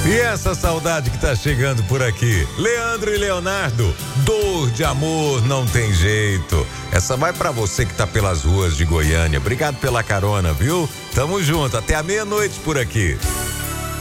E essa saudade que tá chegando por aqui? Leandro e Leonardo, dor de amor não tem jeito. Essa vai pra você que tá pelas ruas de Goiânia. Obrigado pela carona, viu? Tamo junto, até a meia-noite por aqui.